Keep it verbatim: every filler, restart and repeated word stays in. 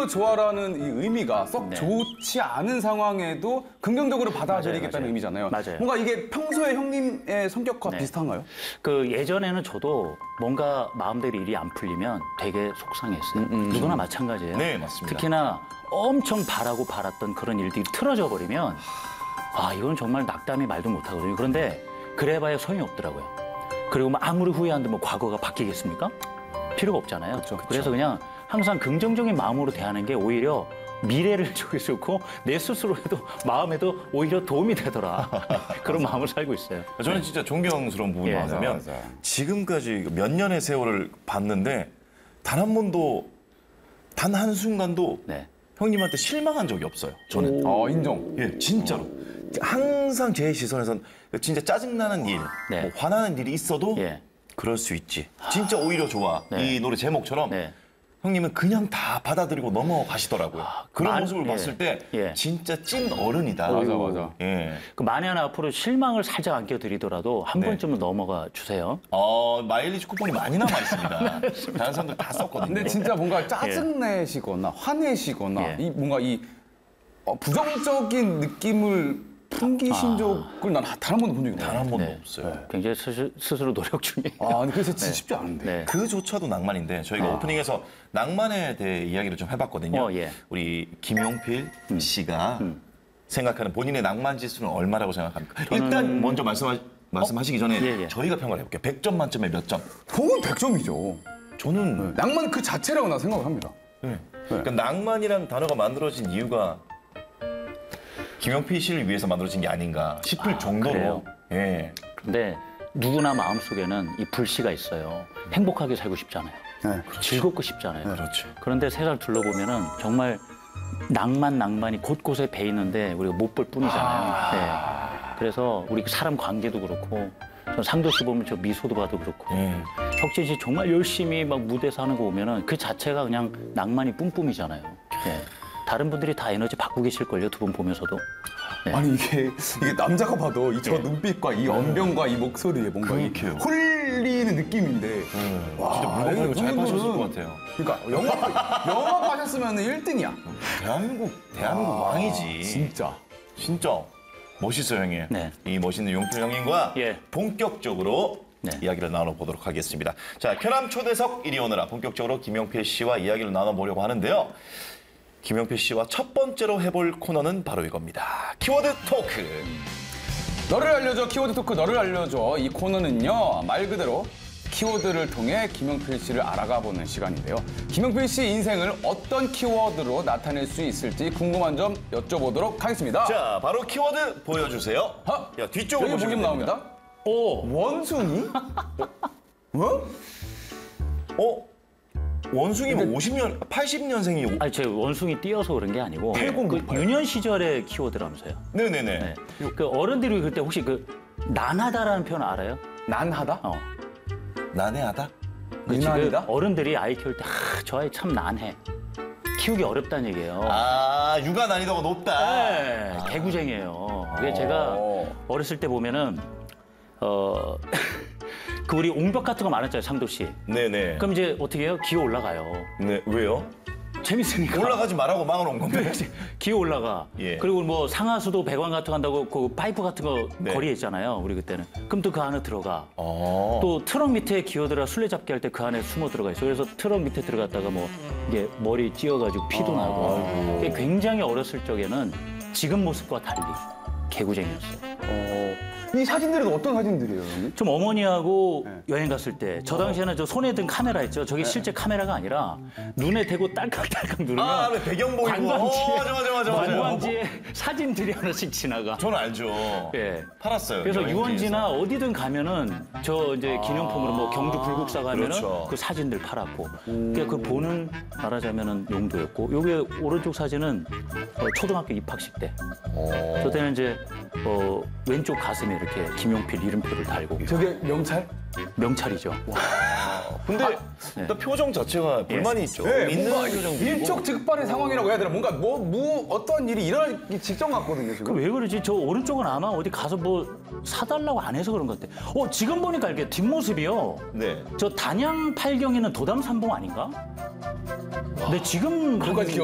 오히려 좋아라는 이 의미가 썩 네. 좋지 않은 상황에도 긍정적으로 받아들이겠다는 맞아요. 의미잖아요. 맞아요. 뭔가 이게 평소에 형님의 성격과 네. 비슷한가요? 그 예전에는 저도 뭔가 마음대로 일이 안 풀리면 되게 속상했어요. 음, 음, 누구나 마찬가지예요. 네, 맞습니다. 특히나 엄청 바라고 바랐던 그런 일들이 틀어져 버리면 아, 이건 정말 낙담이 말도 못하거든요. 그런데 그래봐야 소용이 없더라고요. 그리고 뭐 아무리 후회한데 뭐 과거가 바뀌겠습니까? 필요가 없잖아요. 그쵸, 그쵸. 그래서 그냥 항상 긍정적인 마음으로 대하는 게 오히려 미래를 좋고 내 스스로에도 마음에도 오히려 도움이 되더라. 그런 마음을 살고 있어요. 저는 진짜 존경스러운 부분이 예. 뭐냐면 맞아, 맞아. 지금까지 몇 년의 세월을 봤는데 단 한 번도 단 한 순간도 네. 형님한테 실망한 적이 없어요. 저는. 어, 인정. 예, 진짜로. 항상 제 시선에선 진짜 짜증나는 일, 네. 뭐 화나는 일이 있어도 예. 그럴 수 있지. 진짜 오히려 좋아. 네. 이 노래 제목처럼 네. 형님은 그냥 다 받아들이고 넘어가시더라고요. 그런 만- 모습을 예. 봤을 때 예. 진짜 찐 어른이다. 맞아, 맞아. 예. 그 만약 앞으로 실망을 살짝 안겨드리더라도 한 네. 번쯤은 넘어가 주세요. 어, 마일리지 쿠폰이 많이 남아 있습니다. 다른 사람들 다 썼거든요. 근데 진짜 뭔가 짜증내시거나 화내시거나 예. 이 뭔가 이 어, 부정적인 느낌을 풍기신 적을 난 단 한 번도 본 적이 단 없어요. 한 번도 네. 없어요. 굉장히 스스, 스스로 노력 중이에요. 아, 근데 그래서 진짜 쉽지 않은데. 네. 그조차도 낭만인데 저희가 오프닝에서 낭만에 대해 이야기를 좀 해봤거든요. 어, 예. 우리 김용필 씨가 생각하는 본인의 낭만 지수는 얼마라고 생각합니까? 일단 먼저 말씀하, 말씀하시기 전에 예, 예. 저희가 평가를 해볼게요. 백 점 만점에 몇 점? 형은 백 점이죠. 저는 낭만 그 자체라고 나 생각을 합니다. 네. 그러니까 낭만이라는 단어가 만들어진 이유가 김용필 씨를 위해서 만들어진 게 아닌가 싶을 정도로 그래요? 예. 근데 누구나 마음속에는 이 불씨가 있어요. 행복하게 살고 싶잖아요. 네. 즐겁고 싶잖아요. 그렇죠. 그런데 세상을 둘러보면은 정말 낭만 낭만이 곳곳에 배 있는데 우리가 못 볼 뿐이잖아요. 네. 그래서 우리 사람 관계도 그렇고 저 상도 씨 보면 저 미소도 봐도 그렇고 예. 혁진 씨 정말 열심히 막 무대에서 하는 거 보면은 그 자체가 그냥 낭만이 뿜뿜이잖아요. 네. 다른 분들이 다 에너지 받고 계실걸요, 두 분 보면서도. 네. 아니 이게 이게 남자가 봐도 이 저 예. 눈빛과 이 언변과 이 목소리에 뭔가 이 그러게요. 홀리는 느낌인데. 와, 진짜 물건 팔고 잘 형님은- 파셨을 것 같아요. 그러니까 영화 영화 하셨으면 일 등이야. 대한민국 대한민국 왕이지. 진짜. 진짜 멋있어요, 형님. 네. 이 멋있는 용필 형님과 예. 본격적으로 네. 이야기를 나눠보도록 하겠습니다. 자, 켜남 초대석 이리 오너라 본격적으로 김용필 씨와 이야기를 나눠보려고 하는데요. 김용필 씨와 첫 번째로 해볼 코너는 바로 이겁니다. 키워드 토크. 너를 알려줘 키워드 토크 너를 알려줘 이 코너는요 말 그대로 키워드를 통해 김용필 씨를 알아가 보는 시간인데요. 김용필 씨 인생을 어떤 키워드로 나타낼 수 있을지 궁금한 점 여쭤보도록 하겠습니다. 자, 바로 키워드 보여주세요. 하! 야, 뒤쪽으로 여기 보시면 보기면 됩니다. 나옵니다. 오 원숭이? 어? 어? 원숭이면 오십 년, 팔십 년생이 아니, 제 원숭이 띄어서 그런 게 아니고 그 유년 시절의 키워드라면서요. 네네네. 네. 그 어른들이 그때 혹시 그 난하다라는 표현 알아요? 난하다? 어. 난해하다? 그 유난이다? 지금 어른들이 아이 키울 때, 아, 저 아이 참 난해. 키우기 어렵다는 얘기예요. 아, 육아 난이도가 높다. 네, 개구쟁이에요. 그게 제가 어. 어렸을 때 보면은, 어, 그 우리 옹벽 같은 거 많았잖아요, 상도 씨. 네네. 그럼 이제 어떻게 해요? 기어 올라가요. 네, 왜요? 재밌으니까. 올라가지 말라고 막아놓은 건데. 기어 올라가. 예. 그리고 뭐 상하수도 배관 같은 거 한다고 그 파이프 같은 거 네. 거리에 있잖아요, 우리 그때는. 그럼 또 그 안에 들어가. 어. 또 트럭 밑에 기어들어 술래잡기 할 때 그 안에 숨어 들어가 있어. 그래서 트럭 밑에 들어갔다가 뭐 이게 머리 찧어가지고 피도 나고. 그게 굉장히 어렸을 적에는 지금 모습과 달리 개구쟁이였어요. 어. 이 사진들은 어떤 사진들이에요, 형님? 좀 어머니하고 네. 여행 갔을 때 저 당시에는 저 손에 든 카메라 있죠. 저게 실제 카메라가 아니라 눈에 대고 딸깍딸깍 누르면 아, 네, 배경 보이고. 관광지에 어, 맞아, 맞아, 맞아, 맞아. 관광지에 사진들이 하나씩 지나가. 저는 알죠. 예. 팔았어요. 그래서 여행지에서. 유원지나 어디든 가면은 저 이제 기념품으로 뭐 경주 불국사 가면은 그렇죠. 그 사진들 팔았고, 그러니까 그 보는 말하자면은 용도였고, 요게 오른쪽 사진은 어, 초등학교 입학식 때. 어. 저 때는 이제 어, 왼쪽 가슴에 이렇게 김용필 이름표를 달고 저게 명찰? 명찰이죠. 근데 네. 일단 표정 자체가 불만이 있죠. 네, 있는 뭔가 표정도 일촉즉발의 상황이라고 해야 되나? 뭔가 뭐, 무 어떤 일이 일어나기 직전 같거든요, 지금. 왜 그러지? 저 오른쪽은 아마 어디 가서 뭐 사달라고 안 해서 그런 것 같아. 어, 지금 보니까 이렇게 뒷모습이요. 네. 저 단양 팔경에는 도담 삼봉 아닌가? 근데 지금 그거까지